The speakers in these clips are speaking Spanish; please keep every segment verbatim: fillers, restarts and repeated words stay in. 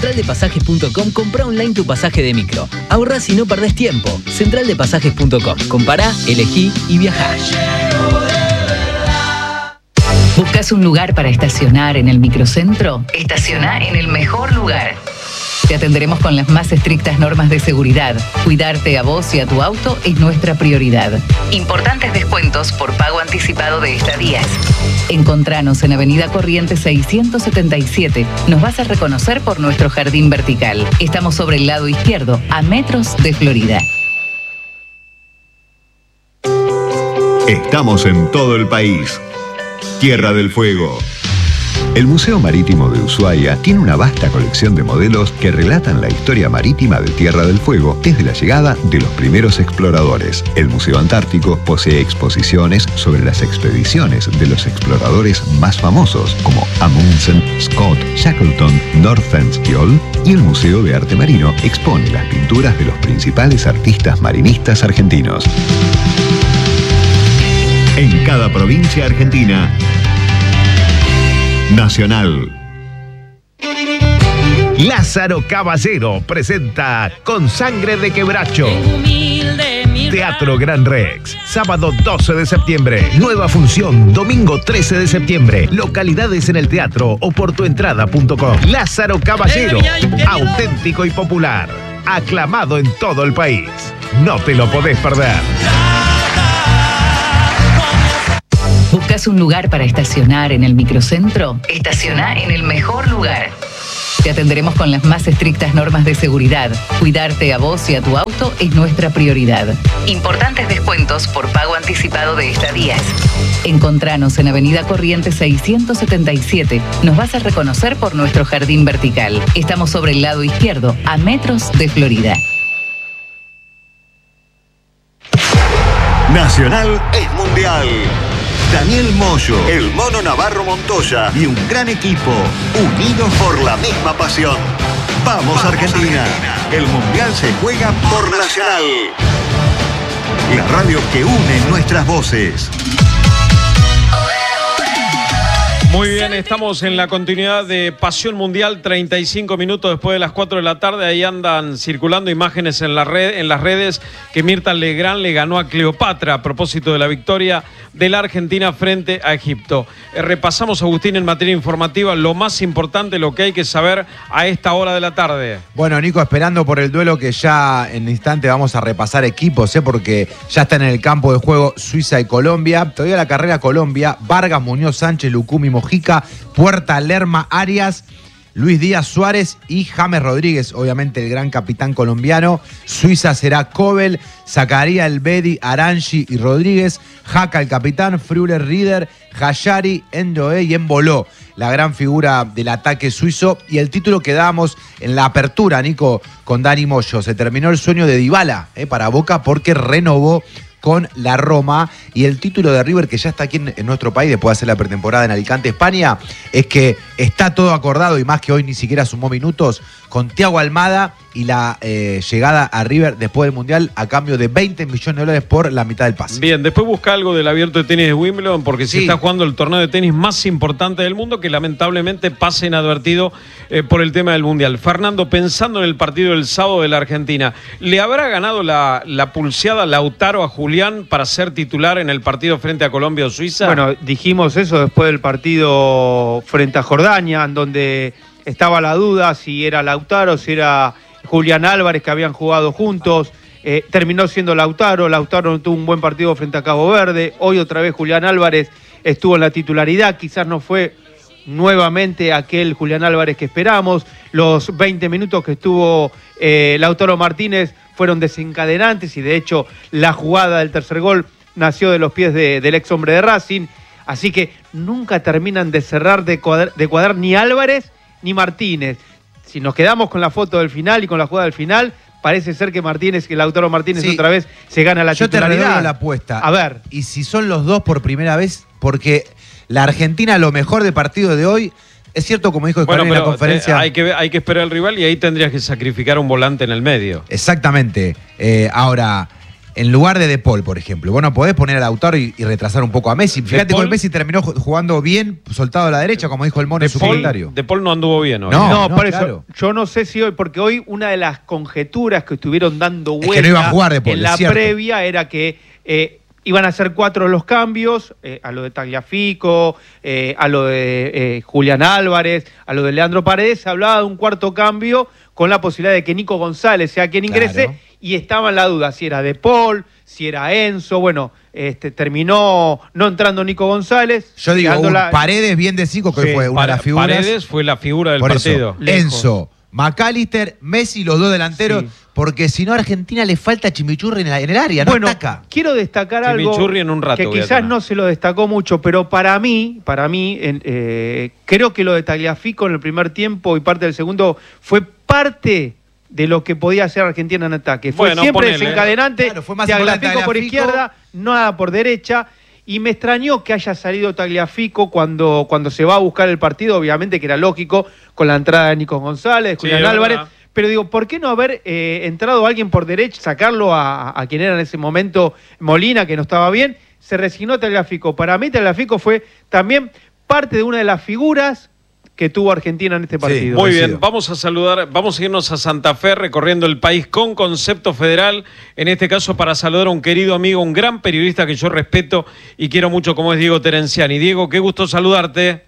central de pasajes punto com, comprá online tu pasaje de micro. Ahorrás y no perdés tiempo. central de pasajes punto com. Compará, elegí y viajá. ¿Buscas un lugar para estacionar en el microcentro? Estacioná en el mejor lugar. Te atenderemos con las más estrictas normas de seguridad. Cuidarte a vos y a tu auto es nuestra prioridad. Importantes descuentos por pago anticipado de estadías. Encontranos en Avenida Corrientes seiscientos setenta y siete. Nos vas a reconocer por nuestro jardín vertical. Estamos sobre el lado izquierdo, a metros de Florida. Estamos en todo el país. Tierra del Fuego. El Museo Marítimo de Ushuaia tiene una vasta colección de modelos que relatan la historia marítima de Tierra del Fuego desde la llegada de los primeros exploradores. El Museo Antártico posee exposiciones sobre las expediciones de los exploradores más famosos como Amundsen, Scott, Shackleton, Nordenskiöld, y el Museo de Arte Marino expone las pinturas de los principales artistas marinistas argentinos. En cada provincia argentina, Nacional. Lázaro Caballero presenta Con Sangre de Quebracho. Teatro Gran Rex, sábado doce de septiembre. Nueva función, domingo trece de septiembre. Localidades en el teatro o por tuentrada punto com. Lázaro Caballero, auténtico y popular. Aclamado en todo el país. No te lo podés perder. ¿Buscas un lugar para estacionar en el microcentro? Estacioná en el mejor lugar. Te atenderemos con las más estrictas normas de seguridad. Cuidarte a vos y a tu auto es nuestra prioridad. Importantes descuentos por pago anticipado de estadías. Encontranos en Avenida Corrientes seiscientos setenta y siete. Nos vas a reconocer por nuestro jardín vertical. Estamos sobre el lado izquierdo, a metros de Florida. Nacional es mundial. Daniel Moyo, el Mono Navarro Montoya y un gran equipo, unidos por la misma pasión. ¡Vamos, Vamos Argentina! Argentina! El Mundial se juega por Nacional. La radio que une nuestras voces. Muy bien, estamos en la continuidad de Pasión Mundial, treinta y cinco minutos después de las cuatro de la tarde. Ahí andan circulando imágenes en, la red, en las redes que Mirta Legrand le ganó a Cleopatra a propósito de la victoria de la Argentina frente a Egipto. Eh, repasamos, Agustín, en materia informativa lo más importante, lo que hay que saber a esta hora de la tarde. Bueno, Nico, esperando por el duelo que ya en instante vamos a repasar equipos, ¿eh? Porque ya están en el campo de juego Suiza y Colombia. Todavía la carrera Colombia, Vargas, Muñoz, Sánchez, Lucumi, Mojica, Puerta, Lerma, Arias, Luis Díaz Suárez y James Rodríguez, obviamente el gran capitán colombiano. Suiza será Kobel, Zacarías, Elbedi, Arangi y Rodríguez. Jaca el capitán, Früller, Rieder, Hayari, Endoe y Emboló, la gran figura del ataque suizo. Y el título que dábamos en la apertura, Nico, con Dani Moyo. Se terminó el sueño de Dybala eh, para Boca porque renovó con la Roma, y el título de River, que ya está aquí en, en nuestro país después de hacer la pretemporada en Alicante, España, es que está todo acordado, y más que hoy ni siquiera sumó minutos, con Thiago Almada y la eh, llegada a River después del Mundial a cambio de veinte millones de dólares por la mitad del pase. Bien, después busca algo del abierto de tenis de Wimbledon, porque sí, se está jugando el torneo de tenis más importante del mundo, que lamentablemente pasa inadvertido eh, por el tema del Mundial. Fernando, pensando en el partido del sábado de la Argentina, ¿le habrá ganado la, la pulseada Lautaro a Julián para ser titular en el partido frente a Colombia o Suiza? Bueno, dijimos eso después del partido frente a Jordania, en donde estaba la duda si era Lautaro, si era Julián Álvarez, que habían jugado juntos. Eh, terminó siendo Lautaro. Lautaro no tuvo un buen partido frente a Cabo Verde. Hoy otra vez Julián Álvarez estuvo en la titularidad. Quizás no fue nuevamente aquel Julián Álvarez que esperamos. Los veinte minutos que estuvo eh, Lautaro Martínez fueron desencadenantes, y de hecho la jugada del tercer gol nació de los pies de, del ex hombre de Racing. Así que nunca terminan de cerrar, de cuadrar, de cuadrar ni Álvarez ni Martínez. Si nos quedamos con la foto del final y con la jugada del final, parece ser que Martínez, que Lautaro Martínez sí, otra vez se gana la yo titularidad. Yo te regalo la apuesta. A ver. Y si son los dos por primera vez, porque la Argentina, lo mejor del partido de hoy, es cierto, como dijo bueno, en la conferencia. Te, hay, que, hay que esperar al rival, y ahí tendrías que sacrificar un volante en el medio. Exactamente. Eh, ahora, en lugar de De Paul, por ejemplo. Vos no podés poner a Lautaro y, y retrasar un poco a Messi. Fíjate que Messi terminó jugando bien, soltado a la derecha, como dijo el Mono en su comentario. De Paul no anduvo bien hoy. No, no, no por claro. eso. Yo no sé si hoy, porque hoy una de las conjeturas que estuvieron dando vuelta es que no iba a jugar De Paul, en la cierto. previa era que eh, iban a ser cuatro los cambios, eh, a lo de Tagliafico, eh, a lo de eh, Julián Álvarez, a lo de Leandro Paredes. Se hablaba de un cuarto cambio con la posibilidad de que Nico González sea quien ingrese. Claro. Y estaba en la duda si era De Paul, si era Enzo. Bueno, este, terminó no entrando Nico González. Yo digo, un la... Paredes bien de cinco, que sí, fue una de las figuras. Paredes fue la figura del Por partido. Eso, Enzo, McAllister, Messi, los dos delanteros, sí. Porque si no a Argentina le falta chimichurri en, la, en el área, no bueno, ataca. Quiero destacar algo en un rato, que quizás no se lo destacó mucho, pero para mí, para mí, eh, creo que lo de Tagliafico en el primer tiempo y parte del segundo fue parte de lo que podía hacer Argentina en ataque. Fue bueno, siempre ponele. desencadenante, claro, fue más Tagliafico por izquierda, nada por derecha, y me extrañó que haya salido Tagliafico cuando, cuando se va a buscar el partido, obviamente que era lógico, con la entrada de Nico González, Julián sí, Álvarez, verdad. Pero digo, ¿por qué no haber eh, entrado alguien por derecha, sacarlo a, a quien era en ese momento Molina, que no estaba bien? Se resignó Tagliafico. Para mí Tagliafico fue también parte de una de las figuras que tuvo Argentina en este partido. Sí, muy bien, vamos a saludar, vamos a irnos a Santa Fe recorriendo el país con concepto federal, en este caso para saludar a un querido amigo, un gran periodista que yo respeto y quiero mucho, como es Diego Terenciani. Diego, qué gusto saludarte.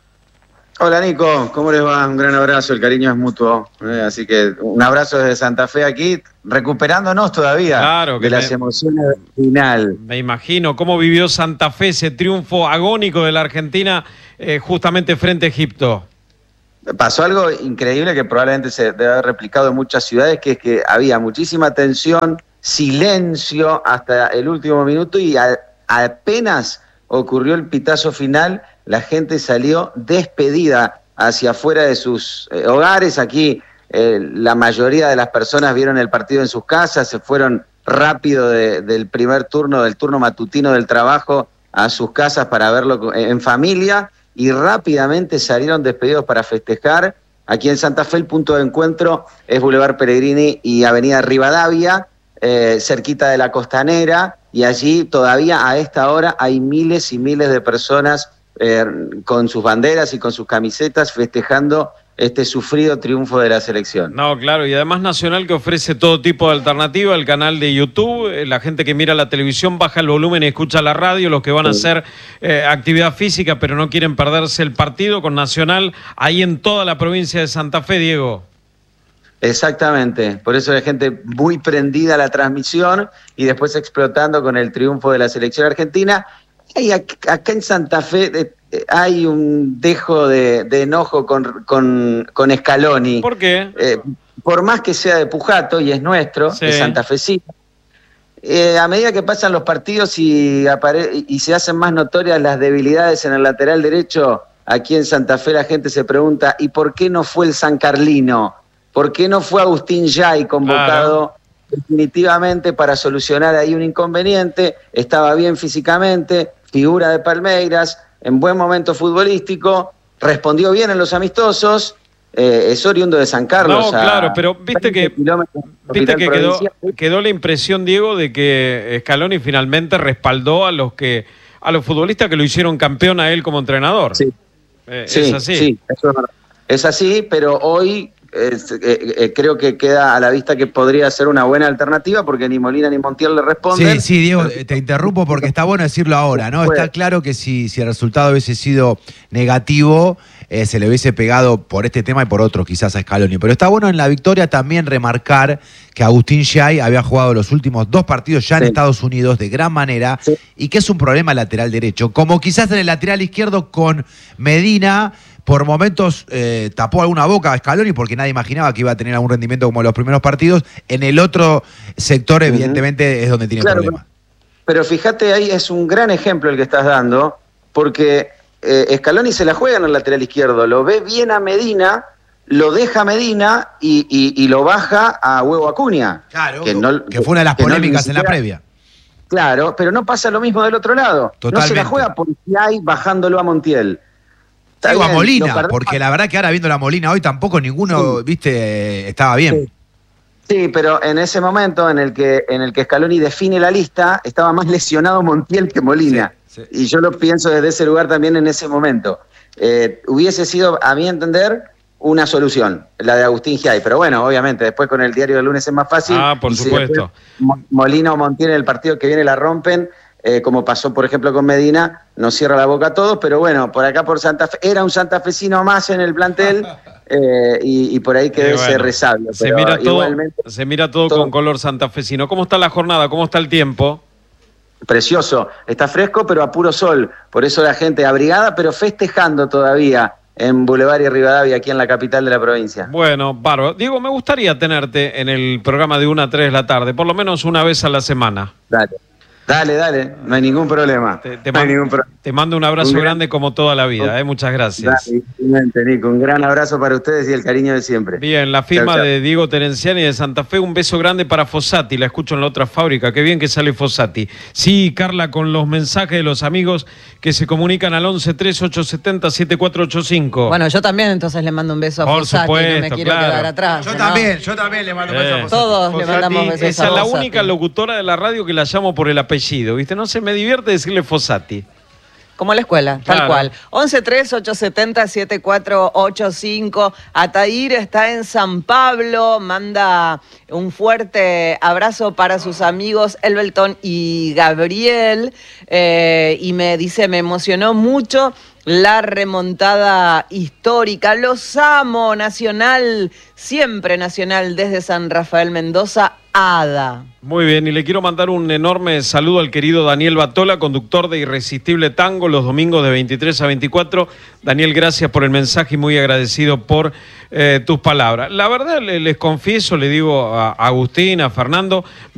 Hola Nico, ¿cómo les va? Un gran abrazo, el cariño es mutuo, eh, así que un abrazo desde Santa Fe aquí, recuperándonos todavía claro que de las me, emociones final. Me imagino cómo vivió Santa Fe ese triunfo agónico de la Argentina eh, justamente frente a Egipto. Pasó algo increíble que probablemente se debe haber replicado en muchas ciudades, que es que había muchísima tensión, silencio hasta el último minuto y a, apenas ocurrió el pitazo final, la gente salió despedida hacia afuera de sus eh, hogares. Aquí eh, la mayoría de las personas vieron el partido en sus casas, se fueron rápido de, del primer turno, del turno matutino del trabajo a sus casas para verlo en familia y rápidamente salieron despedidos para festejar. Aquí en Santa Fe el punto de encuentro es Boulevard Pellegrini y Avenida Rivadavia, eh, cerquita de la Costanera, y allí todavía a esta hora hay miles y miles de personas Eh, con sus banderas y con sus camisetas festejando este sufrido triunfo de la selección. No, claro, y además Nacional que ofrece todo tipo de alternativa, el canal de YouTube, eh, la gente que mira la televisión baja el volumen y escucha la radio, los que van sí. a hacer eh, actividad física pero no quieren perderse el partido con Nacional, ahí en toda la provincia de Santa Fe, Diego. Exactamente, por eso hay gente muy prendida a la transmisión y después explotando con el triunfo de la selección argentina. Y acá en Santa Fe eh, hay un dejo de, de enojo con, con, con Scaloni. ¿Por qué? Eh, por más que sea de Pujato y es nuestro, sí. de Santa Fecita, eh, a medida que pasan los partidos y, apare y se hacen más notorias las debilidades en el lateral derecho, aquí en Santa Fe la gente se pregunta, ¿y por qué no fue el San Carlino? ¿Por qué no fue Agustín Yay convocado? Claro. Definitivamente para solucionar ahí un inconveniente? Estaba bien físicamente, figura de Palmeiras, en buen momento futbolístico, respondió bien en los amistosos, eh, es oriundo de San Carlos. No, claro, pero viste que, viste que quedó, quedó la impresión, Diego, de que Scaloni finalmente respaldó a los que a los futbolistas que lo hicieron campeón a él como entrenador. Sí, eh, sí es así. Sí, eso es así, pero hoy Es, eh, eh, creo que queda a la vista que podría ser una buena alternativa porque ni Molina ni Montiel le responden. Sí, sí, Diego, te interrumpo porque está bueno decirlo ahora, ¿no? Está claro que si, si el resultado hubiese sido negativo, eh, se le hubiese pegado por este tema y por otros quizás a Scaloni. Pero está bueno en la victoria también remarcar que Agustín Yay había jugado los últimos dos partidos ya en sí. Estados Unidos de gran manera sí. y que es un problema lateral derecho. Como quizás en el lateral izquierdo con Medina, por momentos eh, tapó alguna boca a Scaloni porque nadie imaginaba que iba a tener algún rendimiento como en los primeros partidos. En el otro sector, evidentemente, uh-huh. es donde tiene claro, problemas. Pero fíjate, ahí es un gran ejemplo el que estás dando, porque eh, Scaloni se la juega en el lateral izquierdo, lo ve bien a Medina, lo deja a Medina y, y, y lo baja a Huevo Acuña. Claro, que, no, que fue una de las polémicas no, siquiera, en la previa. Claro, pero no pasa lo mismo del otro lado. Totalmente. No se la juega por Yay bajándolo a Montiel. Digo a Molina, porque la verdad que ahora viendo la Molina hoy tampoco ninguno, sí. viste, estaba bien. Sí. Sí, pero en ese momento en el que en el que Scaloni define la lista, estaba más lesionado Montiel que Molina. Sí, sí. Y yo lo pienso desde ese lugar también en ese momento. Eh, hubiese sido, a mi entender, una solución, la de Agustín Giai. Pero bueno, obviamente, después con el diario del lunes es más fácil. Ah, por supuesto. Si Molina o Montiel en el partido que viene la rompen, eh, como pasó, por ejemplo, con Medina, nos cierra la boca a todos. Pero bueno, por acá por Santa Fe, era un santafesino más en el plantel. Eh, y, y por ahí quedó eh, bueno, ese resabio. Se mira todo, se mira todo, todo con color santafesino. ¿Cómo está la jornada? ¿Cómo está el tiempo? Precioso. Está fresco, pero a puro sol. Por eso la gente abrigada, pero festejando todavía en Boulevard y Rivadavia, aquí en la capital de la provincia. Bueno, bárbaro. Diego, me gustaría tenerte en el programa de una a tres de la tarde, por lo menos una vez a la semana. Dale. Dale, dale, no hay ningún problema. Te, te, no mando, hay ningún pro... te mando un abrazo un gran... grande como toda la vida, eh, muchas gracias. Dale, Nico, un gran abrazo para ustedes y el cariño de siempre. Bien, la firma chau, chau. de Diego Terenciani de Santa Fe, un beso grande para Fossati, la escucho en la otra fábrica, qué bien que sale Fossati. Sí, Carla, con los mensajes de los amigos que se comunican al once tres ocho siete cero siete cuatro ocho cinco. Bueno, yo también entonces le mando un beso a Por Fossati, supuesto, no me quiero claro. quedar atrás. Yo ¿no? también, yo también le mando un beso eh. a Fossati. Todos Fossati, le mandamos besos esa a es la Fossati. única locutora de la radio que la llamo por el apellido, ¿viste? No se me divierte decirle Fossati. Como la escuela, tal claro. cual. once tres ocho siete cero siete cuatro ocho cinco. Ataír está en San Pablo, manda un fuerte abrazo para sus amigos Elbelton y Gabriel. Eh, y me dice, me emocionó mucho la remontada histórica. Los amo, Nacional, siempre Nacional, desde San Rafael Mendoza, Ada. Muy bien, y le quiero mandar un enorme saludo al querido Daniel Batola, conductor de Irresistible Tango, los domingos de veintitrés a veinticuatro. Daniel, gracias por el mensaje y muy agradecido por eh, tus palabras. La verdad, les confieso, le digo a Agustín, a Fernando,